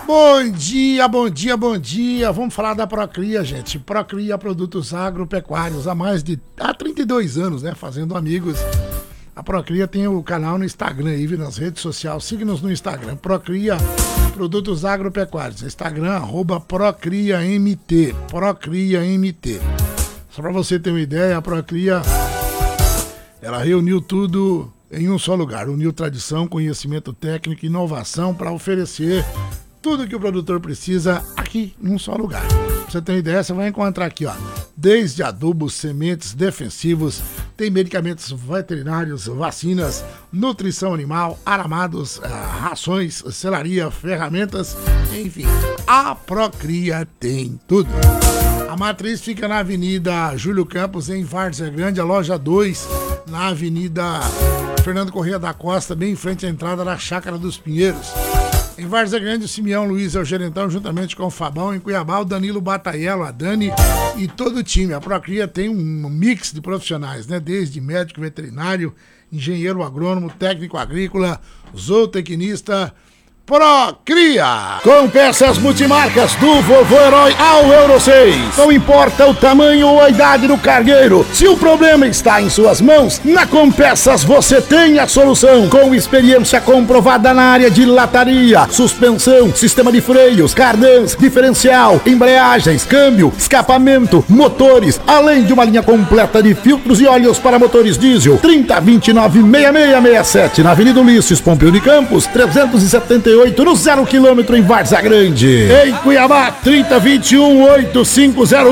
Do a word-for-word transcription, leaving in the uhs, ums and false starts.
Bom dia, bom dia, bom dia. Vamos falar da Procria, gente. Procria Produtos Agropecuários há mais de há trinta e dois anos, né? Fazendo amigos. A Procria tem o canal no Instagram aí, nas redes sociais. Siga-nos no Instagram. Procria Produtos Agropecuários. Instagram, arroba ProcriaMT. ProcriaMT. Só para você ter uma ideia, a Procria, ela reuniu tudo em um só lugar. Uniu tradição, conhecimento técnico e inovação para oferecer tudo que o produtor precisa aqui num só lugar. Pra você ter uma ideia, você vai encontrar aqui, ó, desde adubos, sementes, defensivos, tem medicamentos veterinários, vacinas, nutrição animal, aramados, rações, selaria, ferramentas, enfim, a Procria tem tudo. A matriz fica na Avenida Júlio Campos, em Várzea Grande, a loja dois, na Avenida Fernando Corrêa da Costa, bem em frente à entrada da Chácara dos Pinheiros. Em Várzea Grande, o Simeão Luiz é o gerentão, juntamente com o Fabão. Em Cuiabá, o Danilo Bataiello, a Dani e todo o time. A Procria tem um mix de profissionais, né? Desde médico veterinário, engenheiro agrônomo, técnico agrícola, zootecnista. Procria! Com peças multimarcas do Vovô Herói ao Euro seis. Não importa o tamanho ou a idade do cargueiro, se o problema está em suas mãos, na Compeças você tem a solução. Com experiência comprovada na área de lataria, suspensão, sistema de freios, cardãs, diferencial, embreagens, câmbio, escapamento, motores, além de uma linha completa de filtros e óleos para motores diesel. trinta, vinte e nove, sessenta e seis sessenta e sete na Avenida Ulisses Pompeu de Campos, trezentos e setenta e oito no zero quilômetro em Várzea Grande. Em Cuiabá, trinta, vinte e um, oitenta e cinco zero